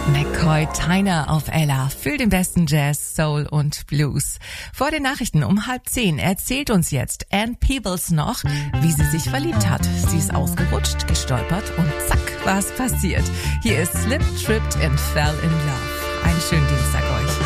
McCoy Tyner auf Ella für den besten Jazz, Soul und Blues. Vor den Nachrichten um 9:30 erzählt uns jetzt Ann Peebles noch, wie sie sich verliebt hat. Sie ist ausgerutscht, gestolpert und zack, was passiert. Hier ist Slip, Tripped and Fell in Love. Einen schönen Dienstag euch.